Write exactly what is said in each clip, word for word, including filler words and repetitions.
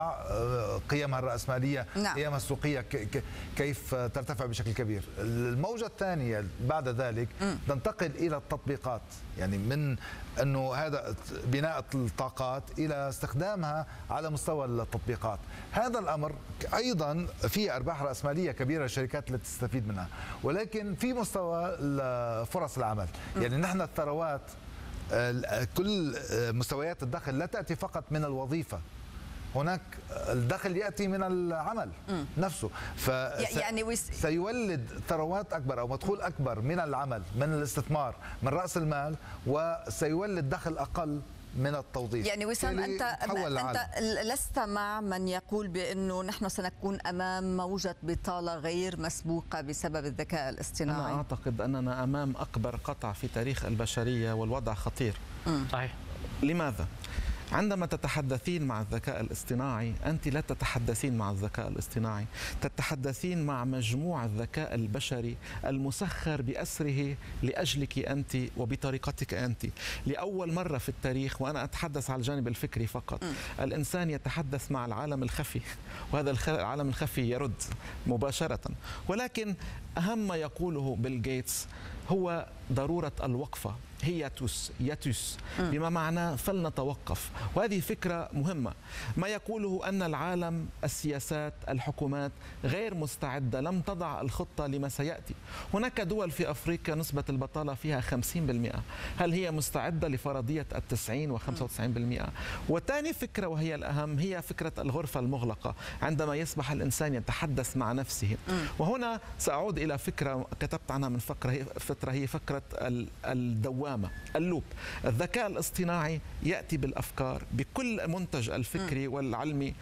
قيمها الرأسمالية، نعم. قيمها السوقية كيف ترتفع بشكل كبير. الموجة الثانية بعد ذلك م. ننتقل إلى التطبيقات، يعني من أنه هذا بناء الطاقات إلى استخدامها على مستوى التطبيقات. هذا الأمر أيضا فيه أرباح رأسمالية كبيرة للشركات التي تستفيد منها، ولكن في مستوى فرص العمل. م. يعني نحن الثروات كل مستويات الدخل لا تأتي فقط من الوظيفة، هناك الدخل يأتي من العمل م. نفسه، فسيولد ثروات أكبر أو مدخول أكبر من العمل، من الاستثمار، من رأس المال، وسيولد دخل أقل من التوظيف. يعني وسام، أنت, أنت لست مع من يقول بأنه نحن سنكون أمام موجة بطالة غير مسبوقة بسبب الذكاء الاصطناعي؟ أنا أعتقد أننا أمام أكبر قطع في تاريخ البشرية، والوضع خطير. صحيح. لماذا؟ عندما تتحدثين مع الذكاء الاصطناعي أنت لا تتحدثين مع الذكاء الاصطناعي، تتحدثين مع مجموع الذكاء البشري المسخر بأسره لأجلك أنت وبطريقتك أنت. لأول مرة في التاريخ، وأنا أتحدث على الجانب الفكري فقط، م. الإنسان يتحدث مع العالم الخفي، وهذا العالم الخفي يرد مباشرة. ولكن أهم ما يقوله بيل غيتس هو ضرورة الوقفة، هياتوس ياتوس، بما معناه فلنتوقف. وهذه فكرة مهمة. ما يقوله أن العالم، السياسات، الحكومات غير مستعدة، لم تضع الخطة لما سيأتي. هناك دول في أفريقيا نسبة البطالة فيها خمسين بالمئة، هل هي مستعدة لفرضية التسعين وخمسة وتسعين بالمئة؟ وثاني فكرة وهي الأهم هي فكرة الغرفة المغلقة، عندما يصبح الإنسان يتحدث مع نفسه. وهنا سأعود إلى فكرة كتبت عنها من فترة، هي فكرة الدوام، اللوب. الذكاء الاصطناعي يأتي بالأفكار، بكل منتج الفكري والعلمي،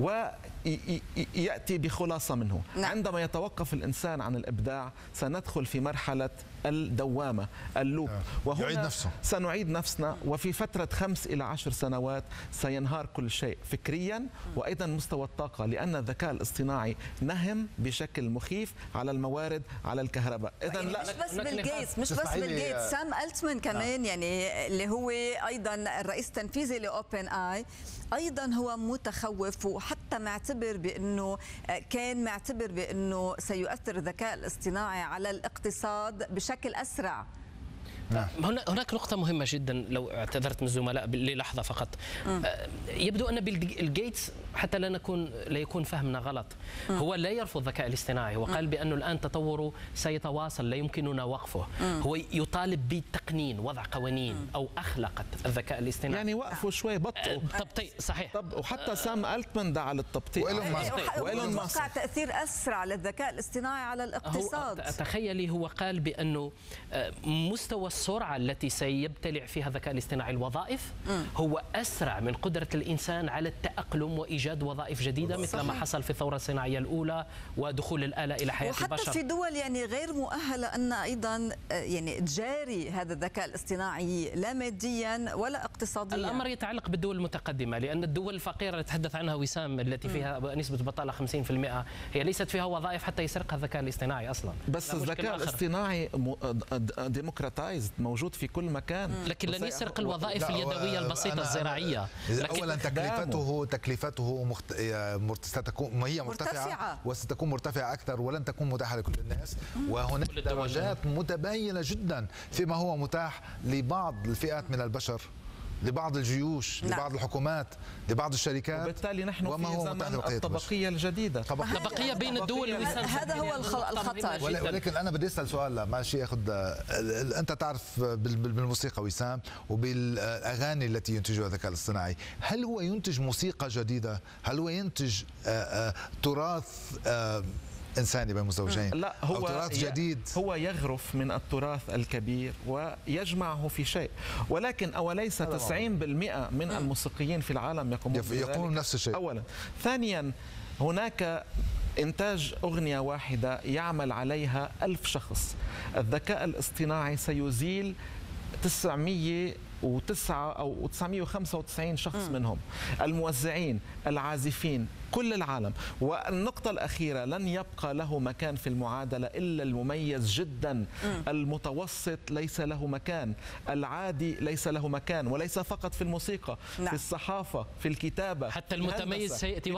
ويأتي بخلاصة منه. نعم. عندما يتوقف الإنسان عن الإبداع سندخل في مرحلة الدوامة، اللوب، وهنا يعيد نفسه. سنعيد نفسنا، وفي فترة خمس إلى عشر سنوات سينهار كل شيء فكريا، وأيضا مستوى الطاقة، لأن الذكاء الاصطناعي نهم بشكل مخيف على الموارد، على الكهرباء. إذا لا، مش بس بيل غيتس، مش بس بيل غيتس، سام ألتمان كمان، يعني اللي هو أيضا الرئيس التنفيذي لأوبن آي، أيضا هو متخوف، وحتى معتبر بأنه كان معتبر بأنه سيؤثر الذكاء الاصطناعي على الاقتصاد بشكل أسرع. هناك نقطة مهمة جدا، لو اعتذرت من الزملاء للحظة فقط. م. يبدو أن بيل غيتس، حتى لا نكون لا يكون فهمنا غلط، م. هو لا يرفض الذكاء الاصطناعي، وقال م. بأنه الآن تطوره سيتواصل، لا يمكننا وقفه. م. هو يطالب بالتقنين، وضع قوانين م. أو أخلقت الذكاء الاصطناعي. يعني وقفوا شوي، بطئوا تبطيء. صحيح. وحتى سام ألتمان دعا للتبطيء، وإيلون ماسك تأثير أسرع للذكاء الاصطناعي على الاقتصاد. هو تخيلي، هو قال بأنه مستوى السرعة التي سيبتلع فيها الذكاء الاصطناعي الوظائف م. هو أسرع من قدرة الإنسان على التأقلم وإيجاد وظائف جديدة، مثل ما حصل في الثورة الصناعية الأولى ودخول الآلة إلى حياة وحتى البشر. وحتى في دول يعني غير مؤهلة أن أيضا يعني تجاري هذا الذكاء الاصطناعي لا ماديا ولا اقتصاديا. الأمر يتعلق بالدول المتقدمة، لأن الدول الفقيرة اللي تحدث عنها وسام، التي فيها م. نسبة بطالة خمسين بالمئة، هي ليست فيها وظائف حتى يسرقها الذكاء الاصطناعي أصلا. بس الذكاء الاصطناعي ديمقراطايزد، موجود في كل مكان، لكن لن يسرق الوظائف اليدويه البسيطه الزراعيه. اولا تكلفته تكلفته مخت... ستكون هي مرتفعه, مرتفعة وستكون مرتفعه اكثر، ولن تكون متاحه لكل الناس. وهناك درجات متباينه جدا فيما هو متاح لبعض الفئات من البشر، لبعض الجيوش، نعم. لبعض الحكومات، لبعض الشركات. وبالتالي نحن في زمن الطبقية الجديدة، طبقية بين الدول. هذا هو الخطر. ولكن أنا بدي أسأل سؤال، لا ماشي أخذ، أنت تعرف بالموسيقى وسام وبالأغاني التي ينتجها الذكاء الاصطناعي، هل هو ينتج موسيقى جديدة؟ هل هو ينتج تراث إنساني بين مزدوجين؟ لا، هو تراث جديد. هو يغرف من التراث الكبير ويجمعه في شيء، ولكن أوليس تسعين بالمئة من الموسيقيين في العالم يقومون يقومون نفس الشيء؟ أولا. ثانيا، هناك إنتاج أغنية واحدة يعمل عليها ألف شخص. الذكاء الاصطناعي سيزيل تسعمئة وتسعة أو تسعمئة وخمسة وتسعين شخص منهم، الموزعين، العازفين، كل العالم. والنقطة الأخيرة، لن يبقى له مكان في المعادلة إلا المميز جدا. المتوسط ليس له مكان، العادي ليس له مكان، وليس فقط في الموسيقى، في الصحافة، في الكتابة، حتى المتميز سيأتي